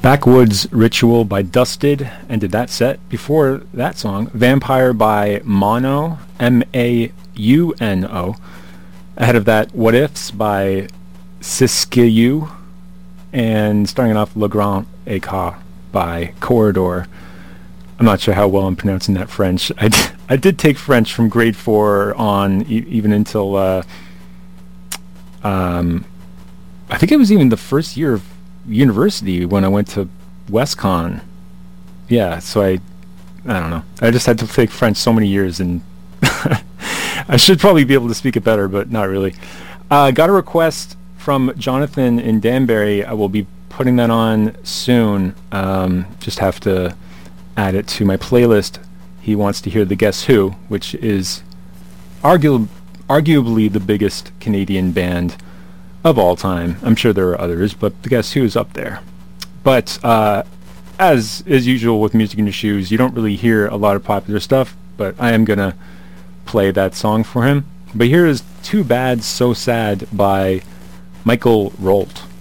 Backwoods Ritual by Dusted ended that set. Before that song, Vampire by Mauno, Mauno. Ahead of that, What Ifs by Siskiyou. And starting off, Le Grand Écart by Corridor. I'm not sure how well I'm pronouncing that French. I did take French from grade 4 on, even until, I think it was even the first year of university when I went to WestCon. Yeah, so I don't know. I just had to take French so many years, and I should probably be able to speak it better, but not really. Got a request from Jonathan in Danbury. I will be putting that on soon. Just have to add it to my playlist. He wants to hear the Guess Who, which is arguably the biggest Canadian band of all time. I'm sure there are others, but the Guess Who is up there. But as is usual with Music in Your Shoes, you don't really hear a lot of popular stuff, but I am going to play that song for him. But here is Too Bad, So Sad by Michael Rolt.